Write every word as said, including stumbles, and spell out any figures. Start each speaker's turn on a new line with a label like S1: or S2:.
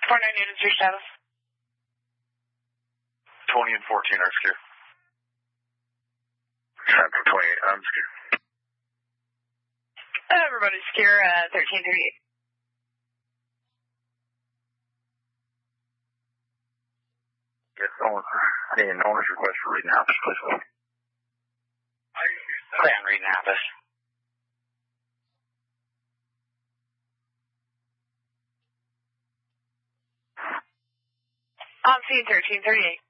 S1: four nine Newton Street status.
S2: twenty and fourteen are secure.
S3: Traffic twenty-eight, I'm secure.
S1: Everybody's secure at thirteen thirty-eight.
S3: Yes, owner. I need an owner's request for Reed House, please.
S2: Clan Reed Napas.
S1: On scene thirteen thirty-eight.